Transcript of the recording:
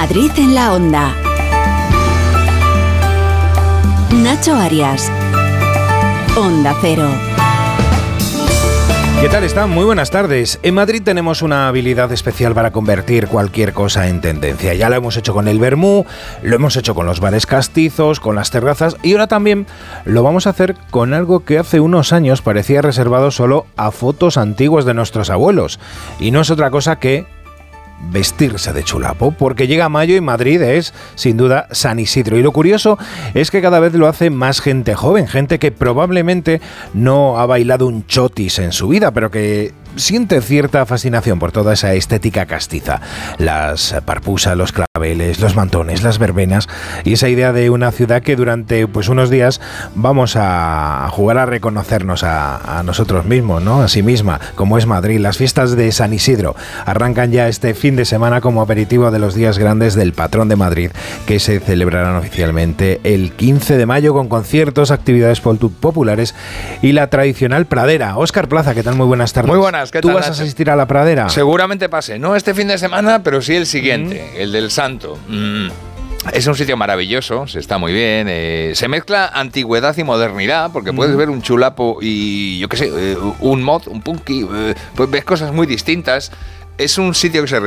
Madrid en la Onda. Nacho Arias. Onda Cero. ¿Qué tal están? Muy buenas tardes. En Madrid tenemos una habilidad especial para convertir cualquier cosa en tendencia. Ya lo hemos hecho con el vermú, lo hemos hecho con los bares castizos, con las terrazas y ahora también lo vamos a hacer con algo que hace unos años parecía reservado solo a fotos antiguas de nuestros abuelos. Y no es otra cosa que vestirse de chulapo, porque llega mayo y Madrid es, sin duda, San Isidro. Y lo curioso es que cada vez lo hace más gente joven, gente que probablemente no ha bailado un chotis en su vida, pero que siente cierta fascinación por toda esa estética castiza. Las parpusas, los claveles, los mantones, las verbenas y esa idea de una ciudad que durante unos días vamos a jugar a reconocernos a nosotros mismos, ¿no? A sí misma, como es Madrid. Las fiestas de San Isidro arrancan ya este fin de semana como aperitivo de los días grandes del patrón de Madrid, que se celebrarán oficialmente el 15 de mayo con conciertos, actividades populares y la tradicional pradera. Óscar Plaza, ¿qué tal? Muy buenas tardes. Muy buenas, ¿qué tal? ¿Tú vas a asistir a la pradera? Seguramente pase, no este fin de semana, pero sí el siguiente, el del Santo. Es un sitio maravilloso, se está muy bien, se mezcla antigüedad y modernidad, porque puedes ver un chulapo y, yo qué sé, un mod, un punky, pues ves cosas muy distintas. Es un sitio que se